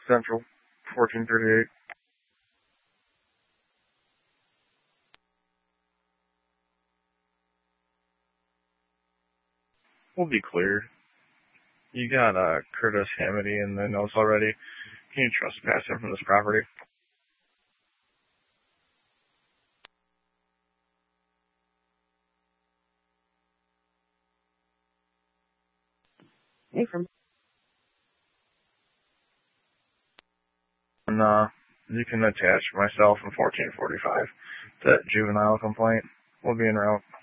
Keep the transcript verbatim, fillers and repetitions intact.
Central, fourteen thirty-eight. We'll be cleared. You got uh, Curtis Hamity in the notes already. Can you trespass him from this property? Hey, from And uh, you can attach myself in fourteen forty-five to that juvenile complaint. We'll be en route.